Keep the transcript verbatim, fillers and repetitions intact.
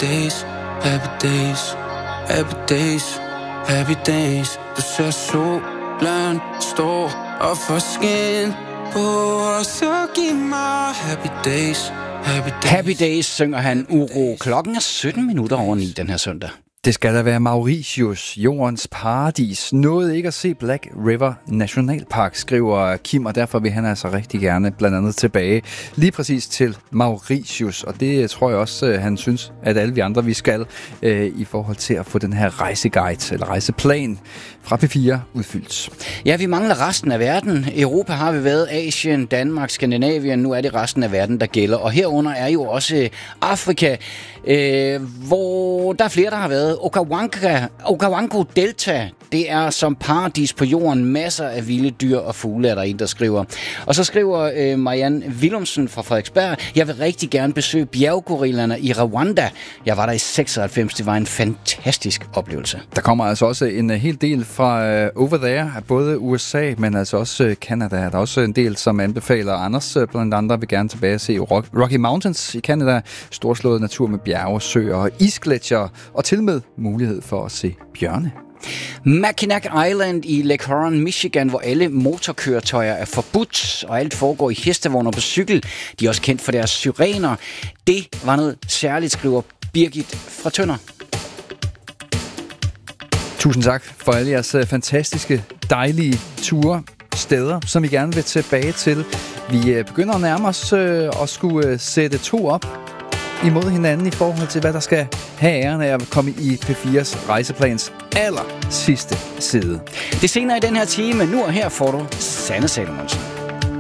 days, happy days, happy days, happy days. Du ser solen står og får skin på, og så giv mig happy days, happy days. Happy days synger han Uro. Klokken er sytten minutter over ni den her søndag. Det skal da være Mauritius, jordens paradis. Nåede ikke at se Black River Nationalpark, skriver Kim, og derfor vil han altså rigtig gerne blandt andet tilbage lige præcis til Mauritius. Og det tror jeg også, han synes, at alle vi andre vi skal øh, i forhold til at få den her rejseguide eller rejseplan fra P fire udfyldt. Ja, vi mangler resten af verden. Europa har vi været, Asien, Danmark, Skandinavien. Nu er det resten af verden, der gælder. Og herunder er jo også Afrika, øh, hvor der er flere, der har været. Okavango, Okavango Delta, det er som paradis på jorden. Masser af vilde dyr og fugle, er der en, der skriver. Og så skriver øh, Marianne Willumsen fra Frederiksberg: jeg vil rigtig gerne besøge bjerggorillerne i Rwanda. Jeg var der i seksoghalvfems. Det var en fantastisk oplevelse. Der kommer altså også en hel del fra uh, over there, både U S A, men altså også uh, Canada. Der er også en del, som anbefaler. Anders uh, blandt andre vil gerne tilbage og se Rocky Mountains i Canada. Storslået natur med bjerge, søer og isgletsjer, og til med mulighed for at se bjørne. Mackinac Island i Lake Huron, Michigan, hvor alle motorkøretøjer er forbudt, og alt foregår i hestevogner på cykel. De er også kendt for deres syrener. Det var noget særligt, skriver Birgit fra Tønder. Tusind tak for alle jeres fantastiske, dejlige ture, steder, som I gerne vil tilbage til. Vi begynder at nærme os og skulle sætte to op imod hinanden i forhold til, hvad der skal have æren af at komme i P fires rejseplans aller sidste side. Det senere i den her time, nu og her får du Sanne Salomonsen.